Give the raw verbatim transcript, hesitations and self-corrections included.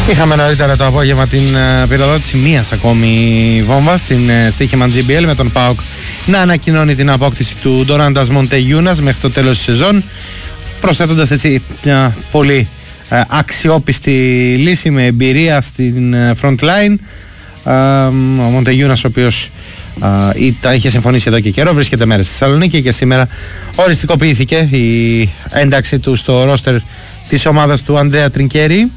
Είχαμε νωρίτερα το απόγευμα την uh, πυροδότηση μίας ακόμη βόμβας στην uh, στοίχημα τζι μπι ελ, με τον ΠΑΟΚ να ανακοινώνει την απόκτηση του Ντοράντας Μοντεγιούνας μέχρι το τέλος της σεζόν, προσθέτοντας έτσι μια πολύ uh, αξιόπιστη λύση με εμπειρία στην uh, front line. Uh, ο Μοντεγιούνας, ο οποίος uh, τα είχε συμφωνήσει εδώ και καιρό, βρίσκεται μέρες στη Θεσσαλονίκη και σήμερα οριστικοποιήθηκε η ένταξη του στο ρόστερ της ομάδας του Ανδρέα Τρινκέρι.